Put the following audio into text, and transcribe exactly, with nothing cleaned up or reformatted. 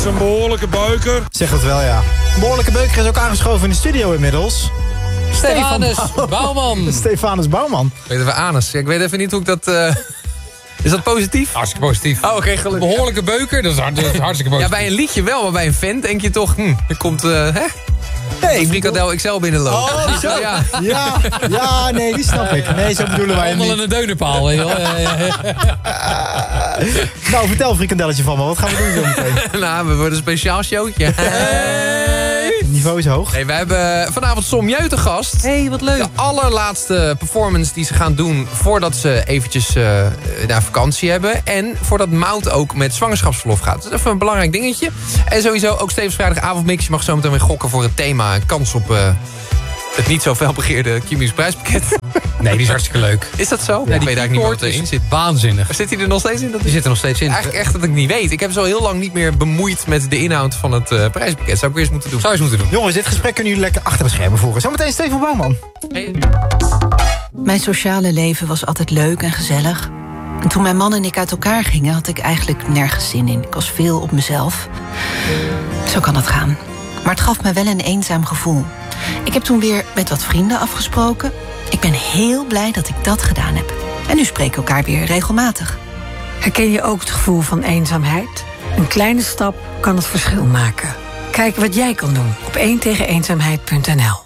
is een behoorlijke beuker. Zeg het wel, ja. Een behoorlijke beuker is ook aangeschoven in de studio inmiddels. Stefanus Bouwman. Stefanus Bouwman. Weet even anus. Ik weet even niet hoe ik dat... Uh... Is dat positief? Hartstikke positief. Oh, oké, okay, gelukkig. Behoorlijke beuker, dat is, hard, dat is hartstikke positief. Ja, bij een liedje wel, maar bij een vent denk je toch... Hm, er komt... Uh, hè? Nee, een frikandel X L binnenlopen. Oh, zo. Ja. Ja, ja, nee, die snap ik. Nee, zo bedoelen wij hem niet. Allemaal in een deunerpaal, weet je wel. Nou, vertel frikandelletje van me. Wat gaan we doen zo meteen? Nou, we worden een speciaal showtje. Hey. Het niveau is hoog. Hey, we hebben vanavond Somjeu te gast. Hey, wat leuk. De allerlaatste performance die ze gaan doen... voordat ze eventjes uh, naar vakantie hebben. En voordat Mout ook met zwangerschapsverlof gaat. Dat is even een belangrijk dingetje. En sowieso ook Stevens vrijdagavondmix. Je mag zo meteen weer gokken voor het thema. Een kans op... Uh, het niet zo felbegeerde Q-Music prijspakket. Nee, die is hartstikke leuk. Is dat zo? Ja, Ja, ik weet die eigenlijk niet wat keyboard erin is zit. Waanzinnig. Zit hij er nog steeds in? Dat Die zit er nog steeds in. Eigenlijk echt dat ik niet weet. Ik heb zo heel lang niet meer bemoeid met de inhoud van het uh, prijspakket. Zou ik weer eens moeten doen. Zou je eens moeten doen. Jongens, dit gesprek kunnen jullie lekker achter de schermen voeren. Zometeen Stefan Bouwman. Hey. Mijn sociale leven was altijd leuk en gezellig. En toen mijn man en ik uit elkaar gingen, had ik eigenlijk nergens zin in. Ik was veel op mezelf. Zo kan het gaan. Maar het gaf me wel een eenzaam gevoel. Ik heb toen weer met wat vrienden afgesproken. Ik ben heel blij dat ik dat gedaan heb. En nu spreken we elkaar weer regelmatig. Herken je ook het gevoel van eenzaamheid? Een kleine stap kan het verschil maken. Kijk wat jij kan doen op één tegen eenzaamheid punt n l.